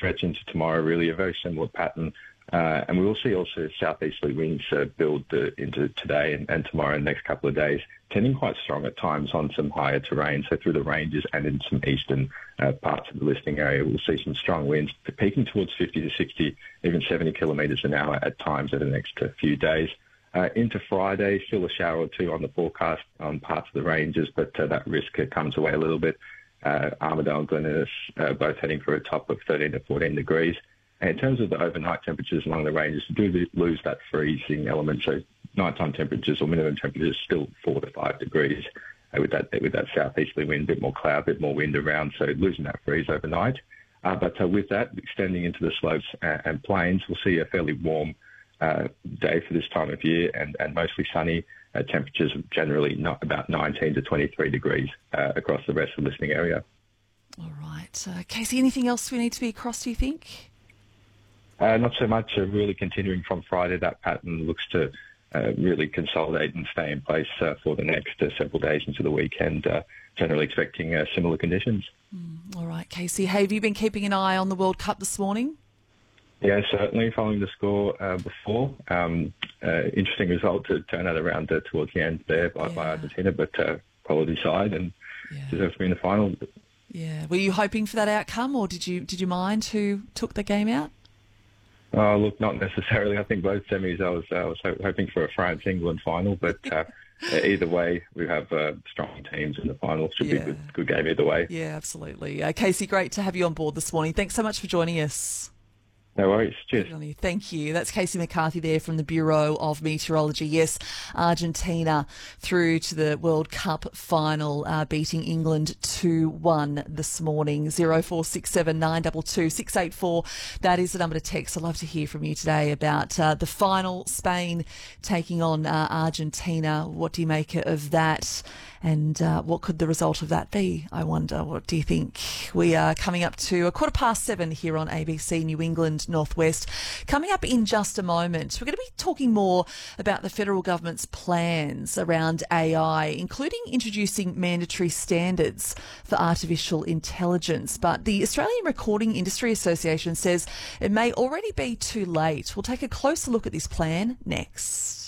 stretch into tomorrow, really a very similar pattern. And we will see also southeasterly winds build into today and tomorrow and the next couple of days, tending quite strong at times on some higher terrain. So through the ranges and in some eastern parts of the listening area, we'll see some strong winds peaking towards 50 to 60, even 70 kilometres an hour at times over the next few days. Into Friday, still a shower or two on the forecast on parts of the ranges, but that risk comes away a little bit. Armidale and Glen Innes both heading for a top of 13 to 14 degrees. And in terms of the overnight temperatures along the ranges, we do lose that freezing element. So nighttime temperatures or minimum temperatures still 4 to 5 degrees with that southeasterly wind, a bit more cloud, a bit more wind around. So losing that freeze overnight. But with that, extending into the slopes and plains, we'll see a fairly warm day for this time of year and mostly sunny. Temperatures generally not about 19 to 23 degrees across the rest of the listening area. All right. Casey, anything else we need to be across, do you think? Not so much. Really continuing from Friday, that pattern looks to really consolidate and stay in place for the next several days into the weekend, generally expecting similar conditions. All right, Casey. Hey, have you been keeping an eye on the World Cup this morning? Yeah, certainly. Following the score before. Interesting result to turn that around towards the end there by Argentina, but quality side and deserves to be in the final. Yeah. Were you hoping for that outcome, or did you mind who took the game out? Oh, look, not necessarily. I think both semis I was hoping for a France-England final, but either way, we have strong teams in the final. Should be a good game either way. Yeah, absolutely. Casey, great to have you on board this morning. Thanks so much for joining us. No worries. Cheers. Thank you. That's Casey McCarthy there from the Bureau of Meteorology. Yes, Argentina through to the World Cup final, beating England 2-1 this morning. 0467 922 684. That is the number to text. I'd love to hear from you today about the final, Spain taking on Argentina. What do you make of that? And what could the result of that be, I wonder? What do you think? We are coming up to 7:15 here on ABC New England Northwest. Coming up in just a moment, we're going to be talking more about the federal government's plans around AI, including introducing mandatory standards for artificial intelligence. But the Australian Recording Industry Association says it may already be too late. We'll take a closer look at this plan next.